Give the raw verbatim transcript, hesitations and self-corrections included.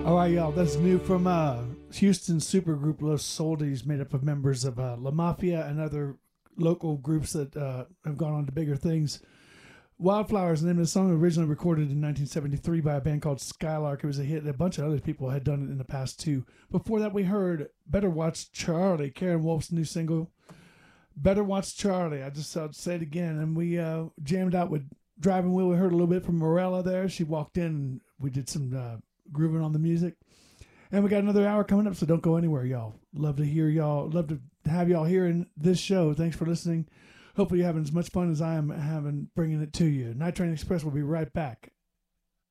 All right, y'all. That's new from uh, Houston supergroup Los Soldies, made up of members of uh, La Mafia and other local groups that uh, have gone on to bigger things. Wildflowers, the name of the song, originally recorded in nineteen seventy-three by a band called Skylark. It was a hit. A bunch of other people had done it in the past, too. Before that, we heard Better Watch Charlie, Karen Wolf's new single. Better Watch Charlie. I just I'll say it again. And we uh, jammed out with Driving Wheel. We heard a little bit from Morella there. She walked in and we did some uh, grooving on the music. And we got another hour coming up, so don't go anywhere, y'all. Love to hear y'all. Love to have y'all here in this show. Thanks for listening. Hopefully you're having as much fun as I am having bringing it to you. Night Train Express will be right back.